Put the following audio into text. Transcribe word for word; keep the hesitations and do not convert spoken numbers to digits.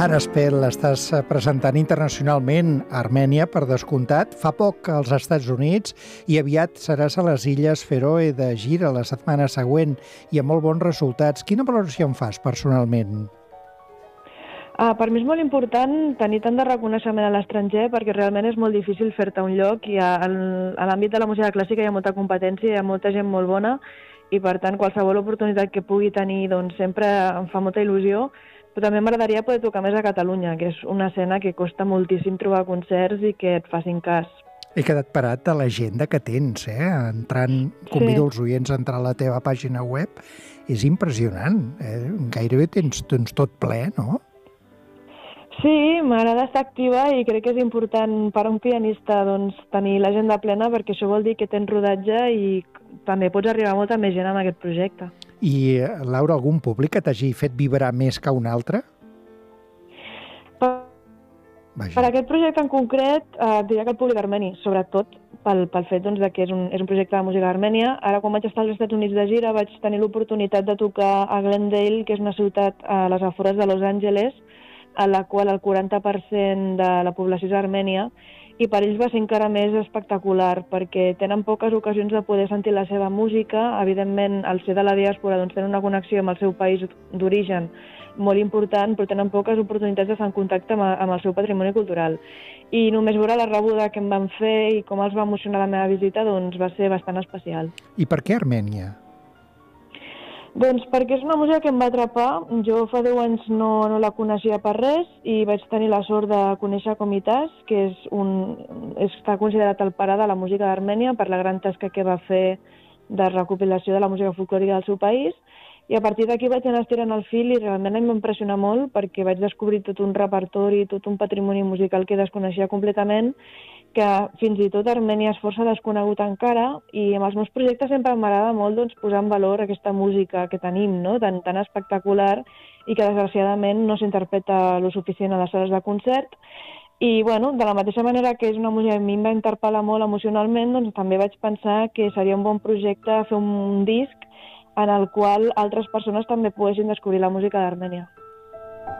Araspel l'estàs presentant internacionalment a Armènia, per descomptat. Fa poc als Estats Units i aviat seràs a les Illes Fèroe de gira la setmana següent i amb molt bons resultats. Quina valoració en fas personalment? Ah, per mi és molt important tenir tant de reconeixement a l'estranger perquè realment és molt difícil fer-te un lloc i a, a l'àmbit de la música clàssica hi ha molta competència, hi ha molta gent molt bona i per tant qualsevol oportunitat que pugui tenir doncs, sempre em fa molta il·lusió, però també m'agradaria poder tocar més a Catalunya, que és una escena que costa moltíssim trobar concerts i que et facin cas. He quedat parat de l'agenda que tens, eh? Entrant, convido sí. els oients a entrar a la teva pàgina web. És impressionant, eh? Gairebé tens, tens tot ple, no? Sí, m'agrada estar activa i crec que és important per a un pianista doncs, tenir l'agenda plena perquè això vol dir que tens rodatge i també pots arribar a molta més gent amb aquest projecte. I, Laura, algun públic que t'hagi fet vibrar més que un altre? Per, per aquest projecte en concret, eh, diria que el públic armeni, sobretot pel, pel fet doncs, de que és un, és un projecte de música armènia. Ara, quan vaig estar als Estats Units de gira, vaig tenir l'oportunitat de tocar a Glendale, que és una ciutat a les afores de Los Angeles, a la qual el quaranta per cent de la població és armènia, i per ells va ser encara més espectacular, perquè tenen poques ocasions de poder sentir la seva música. Evidentment, al ser de la diàspora, doncs, tenen una connexió amb el seu país d'origen molt important, però tenen poques oportunitats d'estar en contacte amb, amb el seu patrimoni cultural. I només veure la rebuda que em van fer i com els va emocionar la meva visita, doncs va ser bastant especial. I per què Armènia? Doncs perquè és una música que em va atrapar. Jo fa deu anys no, no la coneixia per res i vaig tenir la sort de conèixer Komitas, que és un, està considerat el pare de la música d'Armènia per la gran tasca que va fer de recopilació de la música folclòrica del seu país. I a partir d'aquí vaig anar estirant el fil i realment em va impressionar molt perquè vaig descobrir tot un repertori, tot un patrimoni musical que desconeixia completament, que fins i tot Armènia és força desconegut encara, i amb els meus projectes sempre m'agrada molt doncs, posar en valor aquesta música que tenim, no? tan, tan espectacular i que desgraciadament no s'interpreta lo suficient a les sales de concert. I bueno, de la mateixa manera que és una música que a mi em va interpel·lar molt emocionalment, doncs també vaig pensar que seria un bon projecte fer un disc en el qual altres persones també poguessin descobrir la música d'Armènia.